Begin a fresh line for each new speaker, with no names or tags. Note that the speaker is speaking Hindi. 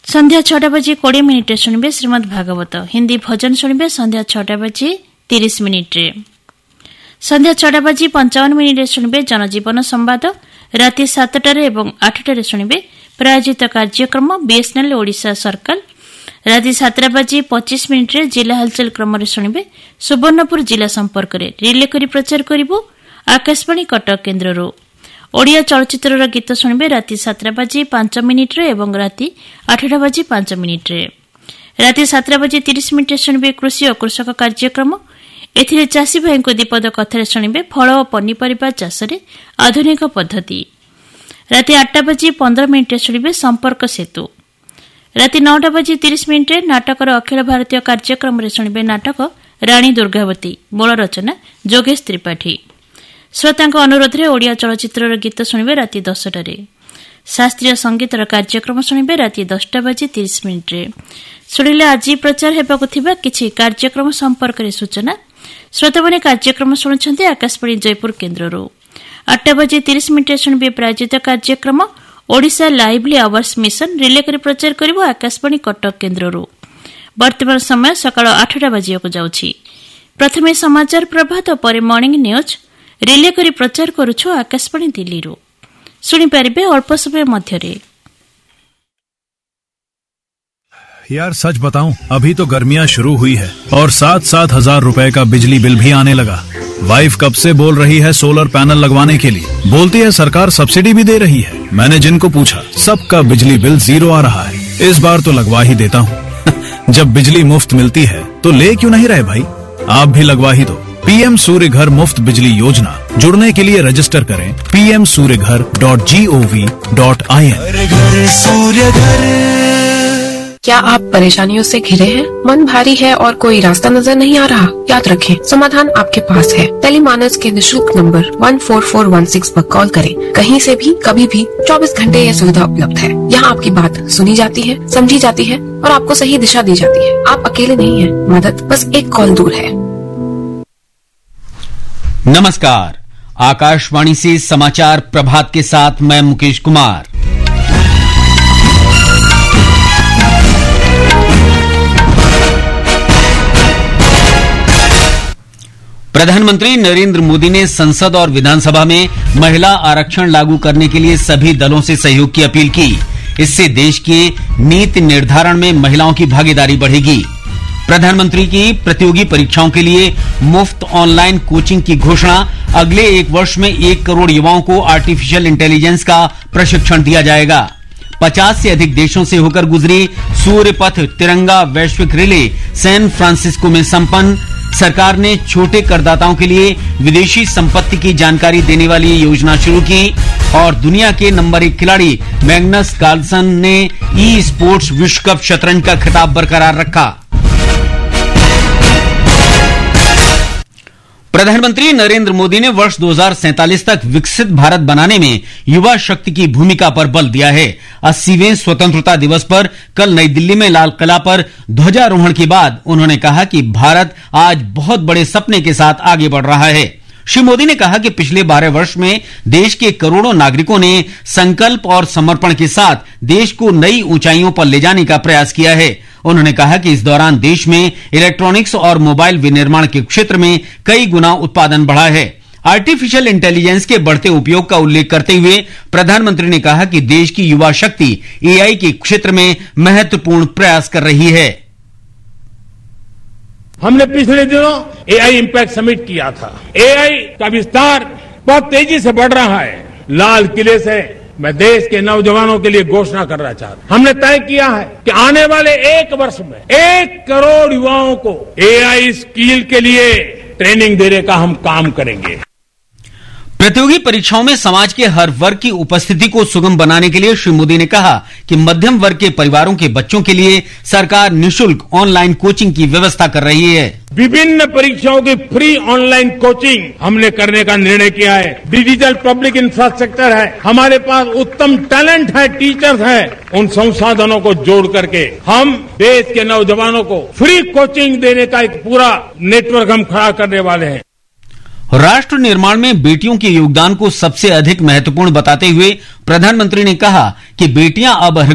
संध्या 6:20 शुणिबे श्रीमद् भागवत। हिंदी भजन शुणिबे संध्या 6:30 संध्या 6:55 शुणिबे जनजीवन संवाद। राति 7 एवं 8 शुणिबे प्रायोजित कार्यक्रम बीएसएनएल ओडिशा सर्कल। राति 7:25 जिला हलचल क्रम शुणिबे सुवर्णपुर जिला संपर्क में रिले करी प्रचार करिबो आकाशवाणी कटक केन्द्र। ओडिया चलचित्र गीत शुणिबे राति 7:05 एवं राति 8:05। राति 7:30 शुणिबे कृषि और कृषक कार्यक्रम। एथिरे चाषी भाई को दीपद कथा शुणिबे फल और पनीपरिबा चाष आधुनिक पद्धति। राति 8:15 शुणिबे संपर्क सेतु। राति 9:30 नाटकर अखिल भारतीय कार्यक्रम शुणिबे नाटक राणी दुर्गावती। मूल रचना जोगेश त्रिपाठी। श्रोतांक अनुरोध रे ओडिया चलचित्र गीत शुणिबे राति 10 शास्त्रीय संगीतर कार्यक्रम शुणिबे राति 10:30। शुणिले आज प्रचार हेबाकु थिबा किछि कार्यक्रम संपर्क रे सूचना। श्रोता माने कार्यक्रम शुणुछन्ते आकाशवाणी जयपुर केन्द्र। 8:30 शुणिबे प्रायोजित कार्यक्रम Odisha lively hours mission relay करी प्रचार करिबो आकाशवाणी कटक केन्द्र। वर्तमान समय सकाळ 8 बजियाको जाउछि। प्रथमे समाचार प्रभात परे मॉर्निंग न्यूज रिले करी प्रचार करुछु आकाशवाणी दिल्ली। सुनि पारिबे अल्प समय मध्यरे।
यार सच बताऊं, अभी तो गर्मियां शुरू हुई है और 7-7 हजार रुपए का बिजली बिल भी आने लगा। वाइफ कब से बोल रही है सोलर पैनल लगवाने के लिए। बोलती है सरकार सब्सिडी भी दे रही है। मैंने जिनको पूछा सबका बिजली बिल 0 आ रहा है। इस बार तो लगवा ही देता हूँ। जब बिजली मुफ्त मिलती है तो ले क्यों नहीं रहे भाई, आप भी लगवा ही दो। पीएम सूर्य घर मुफ्त बिजली योजना। जुड़ने के लिए रजिस्टर करें pmsuryaghar.gov.in।
क्या आप परेशानियों से घिरे हैं? मन भारी है और कोई रास्ता नजर नहीं आ रहा? याद रखें, समाधान आपके पास है। टेलीमानस के निशुल्क नंबर 14416 पर कॉल करें। कहीं से भी कभी भी 24 घंटे यह सुविधा उपलब्ध है। यहाँ आपकी बात सुनी जाती है, समझी जाती है और आपको सही दिशा दी जाती है। आप अकेले नहीं हैं, मदद बस एक कॉल दूर है।
नमस्कार, आकाशवाणी से समाचार प्रभात के साथ मैं मुकेश कुमार। प्रधानमंत्री नरेंद्र मोदी ने संसद और विधानसभा में महिला आरक्षण लागू करने के लिए सभी दलों से सहयोग की अपील की। इससे देश के नीति निर्धारण में महिलाओं की भागीदारी बढ़ेगी। प्रधानमंत्री की प्रतियोगी परीक्षाओं के लिए मुफ्त ऑनलाइन कोचिंग की घोषणा। अगले 1 वर्ष में 1 करोड़ युवाओं को आर्टिफिशियल इंटेलिजेंस का प्रशिक्षण दिया जाएगा। 50 से अधिक देशों से होकर गुजरी सूर्यपथ तिरंगा वैश्विक रिले सैन फ्रांसिस्को में संपन्न। सरकार ने छोटे करदाताओं के लिए विदेशी संपत्ति की जानकारी देने वाली योजना शुरू की। और दुनिया के नंबर 1 खिलाड़ी मैग्नस कार्लसन ने ई स्पोर्ट्स विश्व कप शतरंज का खिताब बरकरार रखा। प्रधानमंत्री नरेंद्र मोदी ने वर्ष 2047 तक विकसित भारत बनाने में युवा शक्ति की भूमिका पर बल दिया है। 80वें स्वतंत्रता दिवस पर कल नई दिल्ली में लाल किला पर ध्वजारोहण के बाद उन्होंने कहा कि भारत आज बहुत बड़े सपने के साथ आगे बढ़ रहा है। श्री मोदी ने कहा कि पिछले 12 वर्ष में देश के करोड़ों नागरिकों ने संकल्प और समर्पण के साथ देश को नई ऊंचाइयों पर ले जाने का प्रयास किया है। उन्होंने कहा कि इस दौरान देश में इलेक्ट्रॉनिक्स और मोबाइल विनिर्माण के क्षेत्र में कई गुना उत्पादन बढ़ा है। आर्टिफिशियल इंटेलिजेंस के बढ़ते उपयोग का उल्लेख करते हुए प्रधानमंत्री ने कहा कि देश की युवा शक्ति एआई के क्षेत्र में महत्वपूर्ण प्रयास कर रही है।
हमने पिछले दिनों एआई इम्पैक्ट समिट किया था। एआई का विस्तार बहुत तेजी से बढ़ रहा है। लाल किले से मैं देश के नौजवानों के लिए घोषणा करना चाहता हूं। हमने तय किया है कि आने वाले 1 वर्ष में 1 करोड़ युवाओं को एआई स्किल के लिए ट्रेनिंग देने का हम काम करेंगे।
प्रतियोगी परीक्षाओं में समाज के हर वर्ग की उपस्थिति को सुगम बनाने के लिए श्री मोदी ने कहा कि मध्यम वर्ग के परिवारों के बच्चों के लिए सरकार निःशुल्क ऑनलाइन कोचिंग की व्यवस्था कर रही है।
विभिन्न परीक्षाओं की फ्री ऑनलाइन कोचिंग हमने करने का निर्णय किया है। डिजिटल पब्लिक इंफ्रास्ट्रक्चर है, हमारे पास उत्तम टैलेंट है, टीचर्स हैं। उन संसाधनों को जोड़ करके हम देश के नौजवानों को फ्री कोचिंग देने का एक पूरा नेटवर्क हम खड़ा करने वाले हैं।
राष्ट्र निर्माण में बेटियों के योगदान को सबसे अधिक महत्वपूर्ण बताते हुए प्रधानमंत्री ने कहा कि बेटियां अब